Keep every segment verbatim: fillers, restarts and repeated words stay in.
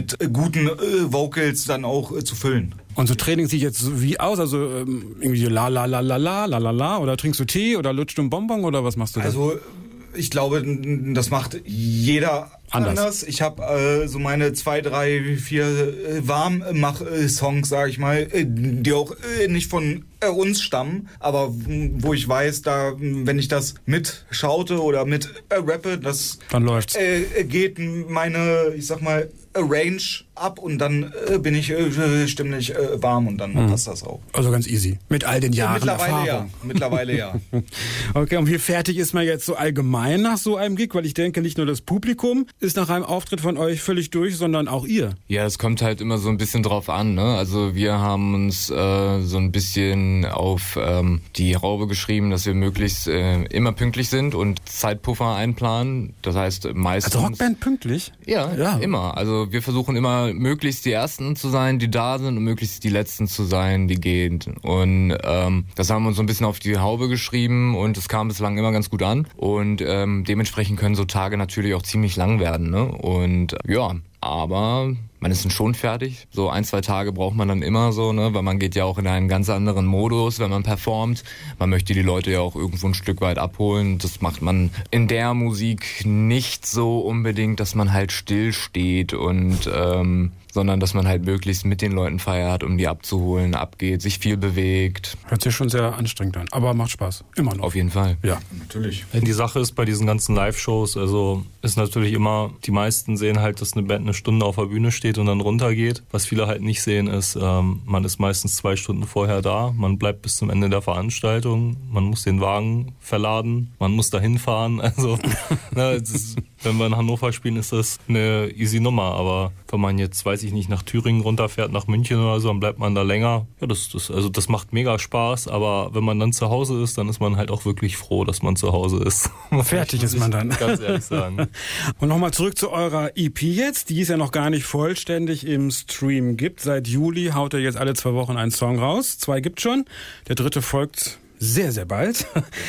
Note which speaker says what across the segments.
Speaker 1: mit äh, guten äh, Vocals dann auch äh, zu füllen.
Speaker 2: Und so Training sieht jetzt wie aus? Also ähm, irgendwie la la la la la la la la oder trinkst du Tee oder lutscht du einen Bonbon oder was machst du da?
Speaker 1: Also ich glaube, das macht jeder anders. anders. Ich habe äh, so meine zwei, drei, vier äh, Warmmach-Songs, sage ich mal, äh, die auch äh, nicht von äh, uns stammen, aber wo ich weiß, da, wenn ich das mitschaute oder mit äh, rappe, das
Speaker 2: dann läuft's.
Speaker 1: Äh, geht meine, ich sag mal, Range ab und dann äh, bin ich äh, stimmlich äh, warm und dann mhm. passt das auch.
Speaker 2: Also ganz easy. Mit all den Jahren
Speaker 1: ja, mittlerweile
Speaker 2: Erfahrung.
Speaker 1: Ja. Mittlerweile ja.
Speaker 2: Okay, und wie fertig ist man jetzt so allgemein nach so einem Gig? Weil ich denke, nicht nur das Publikum ist nach einem Auftritt von euch völlig durch, sondern auch ihr.
Speaker 3: Ja, es kommt halt immer so ein bisschen drauf an, ne? Also wir haben uns äh, so ein bisschen auf ähm, die Haube geschrieben, dass wir möglichst äh, immer pünktlich sind und Zeitpuffer einplanen. Das heißt meistens...
Speaker 2: Also Rockband pünktlich?
Speaker 3: Ja, ja, immer. Also wir versuchen immer möglichst die Ersten zu sein, die da sind und möglichst die Letzten zu sein, die gehen. Und ähm, das haben wir uns so ein bisschen auf die Haube geschrieben und es kam bislang immer ganz gut an. Und ähm, dementsprechend können so Tage natürlich auch ziemlich lang werden, ne? Und ja, aber man ist dann schon fertig. So ein, zwei Tage braucht man dann immer so, ne? Weil man geht ja auch in einen ganz anderen Modus, wenn man performt. Man möchte die Leute ja auch irgendwo ein Stück weit abholen. Das macht man in der Musik nicht so unbedingt, dass man halt still steht und ähm, sondern dass man halt möglichst mit den Leuten feiert, um die abzuholen, abgeht, sich viel bewegt.
Speaker 2: Hört sich schon sehr anstrengend an, aber macht Spaß. Immer noch.
Speaker 3: Auf jeden Fall.
Speaker 2: Ja,
Speaker 1: natürlich.
Speaker 4: Die Sache ist bei diesen ganzen Live-Shows, also ist natürlich immer, die meisten sehen halt, dass eine Band eine Stunde auf der Bühne steht und dann runtergeht. Was viele halt nicht sehen ist, ähm, man ist meistens zwei Stunden vorher da, man bleibt bis zum Ende der Veranstaltung, man muss den Wagen verladen, man muss dahin fahren. Also ne, ist, wenn wir in Hannover spielen, ist das eine easy Nummer, aber wenn man jetzt, weiß ich nicht, nach Thüringen runterfährt, nach München oder so, dann bleibt man da länger. Ja, das, das, also das macht mega Spaß, aber wenn man dann zu Hause ist, dann ist man halt auch wirklich froh, dass man zu Hause ist.
Speaker 2: Fertig ist man dann.
Speaker 4: Ganz ehrlich sagen.
Speaker 2: Und nochmal zurück zu eurer E P jetzt, die es ja noch gar nicht vollständig im Stream gibt. Seit Juli haut ihr jetzt alle zwei Wochen einen Song raus. Zwei gibt's schon. Der dritte folgt sehr, sehr bald.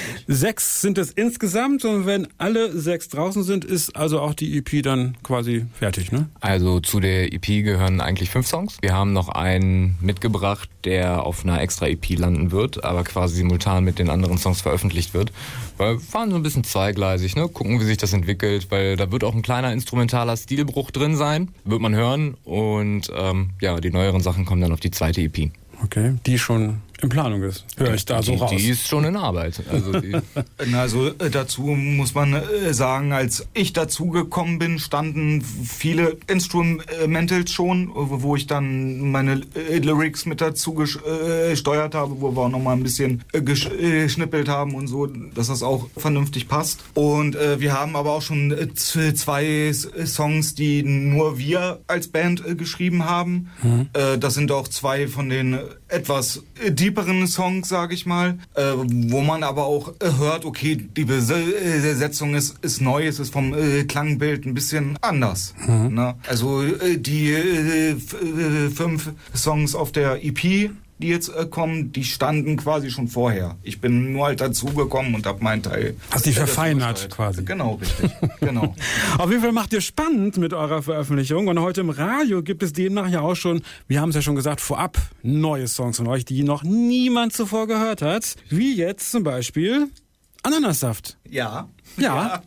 Speaker 2: Sechs sind es insgesamt und wenn alle sechs draußen sind, ist also auch die E P dann quasi fertig, ne?
Speaker 3: Also zu der E P gehören eigentlich fünf Songs. Wir haben noch einen mitgebracht, der auf einer extra E P landen wird, aber quasi simultan mit den anderen Songs veröffentlicht wird. Weil wir fahren so ein bisschen zweigleisig, ne? Gucken, wie sich das entwickelt, weil da wird auch ein kleiner instrumentaler Stilbruch drin sein, wird man hören und ähm, ja, die neueren Sachen kommen dann auf die zweite E P.
Speaker 2: Okay, die schon in Planung ist. Höre ich da so
Speaker 3: die,
Speaker 2: raus.
Speaker 3: Die ist schon in Arbeit. Also, die
Speaker 1: also äh, dazu muss man äh, sagen, als ich dazugekommen bin, standen viele Instrumentals schon, wo ich dann meine äh, Lyrics mit dazu gesteuert habe, wo wir auch nochmal ein bisschen äh, geschnippelt haben und so, dass das auch vernünftig passt. Und äh, wir haben aber auch schon äh, zwei Songs, die nur wir als Band äh, geschrieben haben. Mhm. Äh, das sind auch zwei von den etwas äh, deeperen Songs, sage ich mal, äh, wo man aber auch äh, hört, okay, die Besetzung ist, ist neu, es ist vom äh, Klangbild ein bisschen anders. Mhm. Ne? Also äh, die äh, f- äh, fünf Songs auf der E P, die jetzt äh, kommen, die standen quasi schon vorher. Ich bin nur halt dazugekommen und habe meinen Teil.
Speaker 2: Hast dich verfeinert quasi.
Speaker 1: Genau, richtig. Genau.
Speaker 2: Auf jeden Fall macht ihr spannend mit eurer Veröffentlichung und heute im Radio gibt es demnach ja auch schon, wir haben es ja schon gesagt, vorab neue Songs von euch, die noch niemand zuvor gehört hat. Wie jetzt zum Beispiel Ananassaft.
Speaker 1: Ja.
Speaker 2: Ja.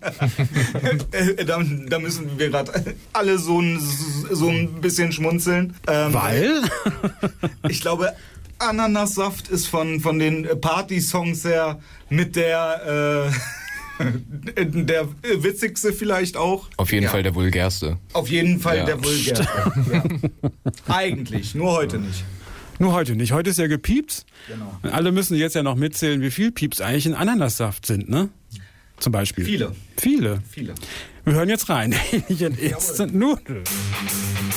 Speaker 1: da, da müssen wir gerade alle so ein, so ein bisschen schmunzeln. Ähm,
Speaker 2: Weil?
Speaker 1: Ich glaube, Ananassaft ist von, von den Party-Songs her mit der, äh, der witzigste vielleicht auch.
Speaker 3: auf jeden
Speaker 1: ja.
Speaker 3: Fall der vulgärste.
Speaker 1: Auf jeden Fall
Speaker 3: Ja.
Speaker 1: der vulgärste. Ja. Eigentlich, nur heute nicht.
Speaker 2: Nur heute nicht. Heute ist ja gepiept.
Speaker 1: Genau.
Speaker 2: Und alle müssen jetzt ja noch mitzählen, wie viel Pieps eigentlich in Ananassaft sind, ne? Zum Beispiel.
Speaker 1: Viele.
Speaker 2: Viele.
Speaker 1: Viele.
Speaker 2: Wir hören jetzt rein. In Instant Noodle.